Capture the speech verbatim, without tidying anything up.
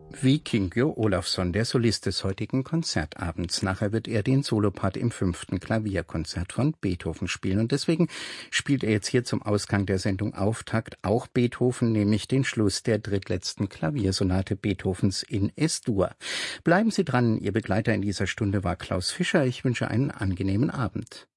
Wie Kyngjo Olafsson, der Solist des heutigen Konzertabends. Nachher wird er den Solopart im fünften Klavierkonzert von Beethoven spielen. Und deswegen spielt er jetzt hier zum Ausgang der Sendung Auftakt auch Beethoven, nämlich den Schluss der drittletzten Klaviersonate Beethovens in Es-Dur. Bleiben Sie dran, Ihr Begleiter in dieser Stunde war Klaus Fischer. Ich wünsche einen angenehmen Abend.